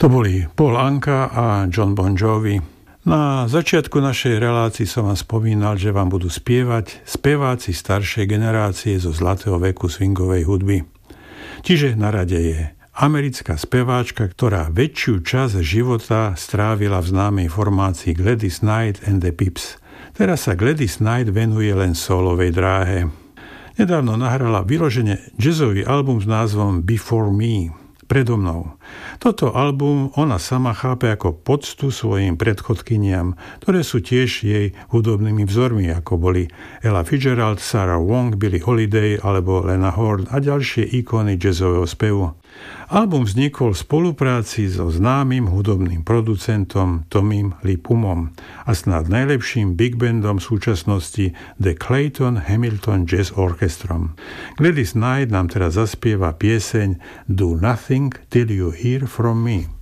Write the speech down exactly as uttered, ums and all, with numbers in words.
To boli Paul Anka a Jon Bon Jovi. Na začiatku našej relácii som vám spomínal, že vám budú spievať speváci staršej generácie zo zlatého veku swingovej hudby. Čiže na rade je americká speváčka, ktorá väčšiu časť života strávila v známej formácii Gladys Knight and the Pips. Teraz sa Gladys Knight venuje len solovej dráhe. Nedávno nahrala vyložene jazzový album s názvom Before Me, predo mnou. Toto album ona sama chápe ako poctu svojim predchodkyniam, ktoré sú tiež jej hudobnými vzormi, ako boli Ella Fitzgerald, Sarah Wong, Billie Holiday alebo Lena Horne a ďalšie ikony jazzového spevu. Album vznikol v spolupráci so známym hudobným producentom Tommym Lipumom a snad najlepším big bandom súčasnosti The Clayton Hamilton Jazz Orchestrom. Gladys Knight nám teraz zaspieva pieseň Do Nothing Till You Hear From Me.